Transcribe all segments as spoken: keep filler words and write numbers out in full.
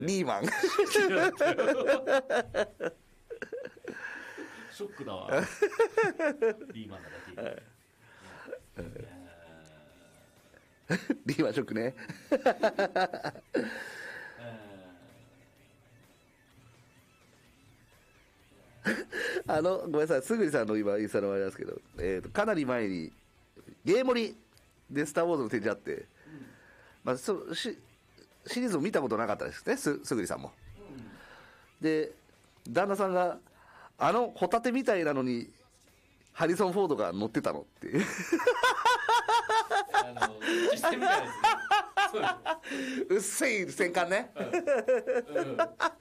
リーマンショックだわリーマンだだけ、はいリーマンショックねあのごめんなさい、すぐりさんの今インスタのあれなんですけど、えーとかなり前にゲームリでスター・ウォーズの展示あって、うん、まあ、そしシリーズを見たことなかったですね、 す, すぐりさんも、うん、で旦那さんがあのホタテみたいなのにハリソン・フォードが乗ってたのってあの実践みたいですねうっせい戦艦ね、うんうん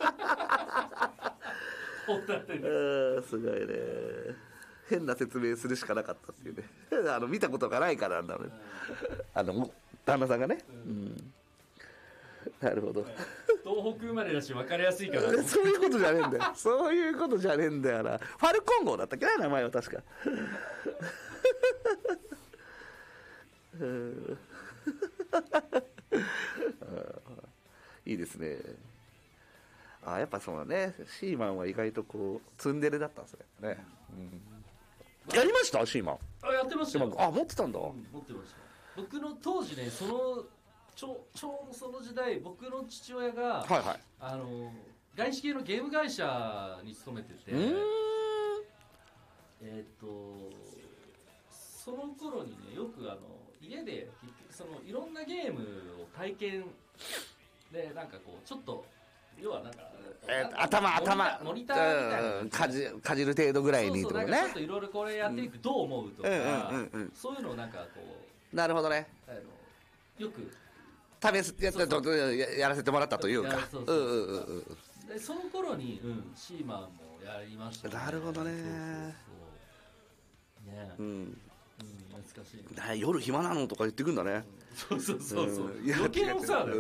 うん、すごいね、変な説明するしかなかったっていうねあの見たことがないからなんだろうね、あの旦那さんがね、うんうん、なるほど、 東北生まれだし分かりやすいからそういうことじゃねえんだよそういうことじゃねえんだよな、ファルコン号だったっけな、名前は確かいいですね。あ、やっぱそうだね、シーマンは意外とこうツンデレだったんですね、うん、やりましたシーマン。 あ、やってましたよ。 あ、持ってたんだ、 うん、持ってました。僕の当時ね、そのちょちょうどその時代、僕の父親が、はいはい、あの外資系のゲーム会社に勤めてて、うーん、えっ、ー、とその頃にね、よくあの家でそのいろんなゲームを体験で、なんかこうちょっと要はなんか、 えー、頭頭モニターみたいな、うん、 かじかじる程度ぐらいにとかね、 そうそう、なんかちょっといろいろこれやっていく、うん、どう思うとか、うんうんうんうん、そういうのをなんかこう、なるほどね、 あのよく試すやったとやらせてもらったというか、 そうそうそう、でその頃に、うん、シーマンもやりましたね。 なるほどね、そうそうそうね、うん、うん、懐かしい、 ね、夜暇なのとか言ってくんだね、 うん、そうそうそうそう、うん、 余計のさ、うん、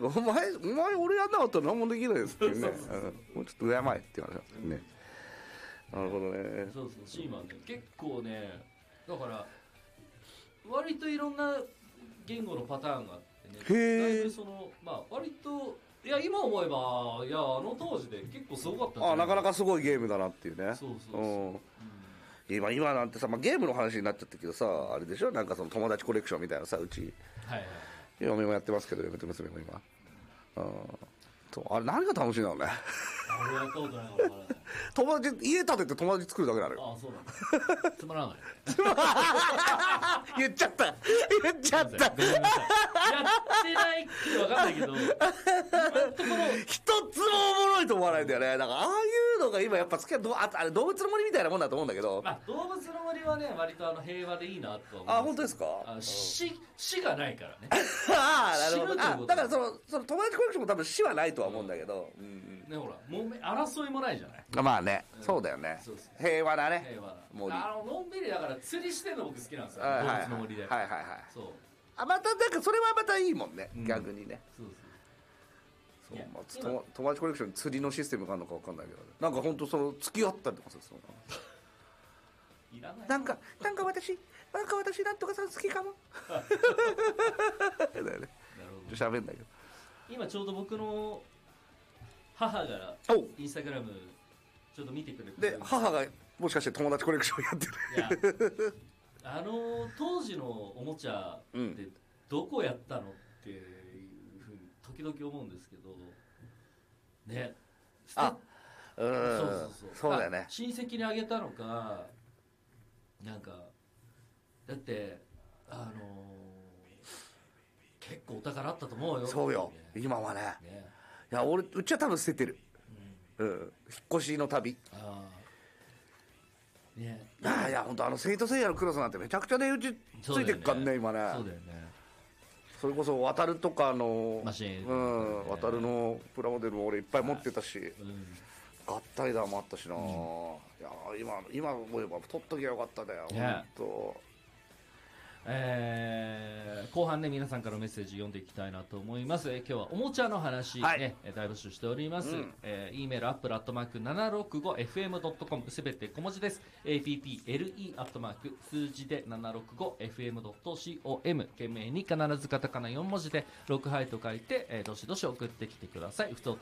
お前お前俺やんなかったら何もできないですってね、そうそうそう、うん、もうちょっと敬えって言われたね、うん、なるほどね、 そうそう、シーマンね、結構ね、だから割といろんな言語のパターンがあってね、だいぶその、まあ、割といや今思えば、いやあの当時で結構すごかったんじゃない。 あ、なかなかすごいゲームだなっていうね。 そうそうそう、うん、 今今なんてさ、まあ、ゲームの話になっちゃったけどさ、あれでしょ、なんかその友達コレクションみたいなさ、うち、はいはい、嫁もやってますけど、嫁と娘も今、うん、とあれ何が楽しいんだろうね。 俺やったことないから分からない。 友達、家建てて友達作るだけなのよ。 ああ、そうなんだ。つまらない言っちゃった言っちゃったやってないって分かんないけど、 一つもおもろいと思わないんだよね。だからああいうのが今やっぱ好きな、ああれ動物の森みたいなもんだと思うんだけど、 まあ、動物の森はね、割とあの平和でいいなと思う。 あ、本当ですか。 あ、死死がないからね。 ああ、なるほど。あ、だからそのその友達コレクションも多分死はないとは思うんだけど、うんうん、 ね、ほらもめ争いもないじゃない。 まあね、うん、そうだよね、そうそう、平和だね、 平和だ森。あののんびりだから釣りしてるの僕好きなんですよ、動物の森で。 はいはいはい、そう、 あ、 またなんかそれはまたいいもんね、うん、逆にね。そうそうそう、まあ、友達コレクションに釣りのシステムがあるのか分かんないけど、なんか本当その付き合ったりとかするそういらない。 なんかなんか私なんか私なんとかさん好きかもだよね。なるほど。喋んないけど、 今ちょうど僕の母がインスタグラムちょっと見てくれて、 で母がもしかして友達コレクションやってる。 いや、あの当時のおもちゃってどこやったのっていうふうに時々思うんですけどね。 あ、うん、 そうそうそう、 そうだよね。 親戚にあげたのか、なんかだってあのー、結構お宝あったと思うよ。 そうよ、ね、今は ね, ねいや俺うちは多分捨ててる、うんうん、引っ越しの旅。あね、あ、いや本当あのセイントセイヤのクロスなんてめちゃくちゃ値打ちついてるからね、今ね。 そうだよね。 それこそ渡るとかのマシン、 うん、渡るのプラモデルも俺いっぱい持ってたし、うん、合体弾もあったしな、うん、いや今今思えば取っときゃよかっただよ、ね、本当。 えー、後半ね、皆さんからメッセージ読んでいきたいなと思います。えー、今日はおもちゃの話、ね、はい、大募集しております。うん、えー、E メールアップルアットマーク ななろくごエフエムドットコム すべて小文字です。 アップル アットマーク数字で ななろくごエフエムドットコム 懸命に必ずカタカナよん文字でろくはいと書いて、えー、どしどし送ってきてください。ふつお